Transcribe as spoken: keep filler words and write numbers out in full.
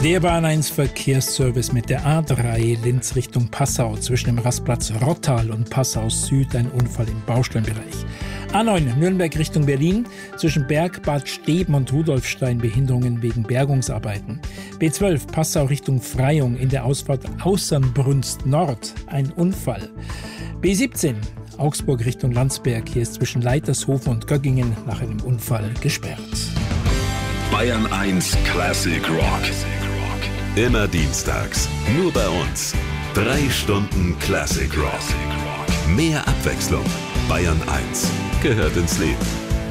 Der Bahn eins Verkehrsservice mit der A drei Linz Richtung Passau zwischen dem Rastplatz Rottal und Passau Süd ein Unfall im Baustellenbereich. A neun Nürnberg Richtung Berlin zwischen Berg, Bad Steben und Rudolfstein Behinderungen wegen Bergungsarbeiten. B zwölf Passau Richtung Freyung in der Ausfahrt Außernbrunst Nord ein Unfall. B siebzehn Augsburg Richtung Landsberg, hier ist zwischen Leitershofen und Göggingen nach einem Unfall gesperrt. Bayern eins Classic Rock. Immer dienstags, nur bei uns. Drei Stunden Classic Rock. Mehr Abwechslung. Bayern eins gehört ins Leben.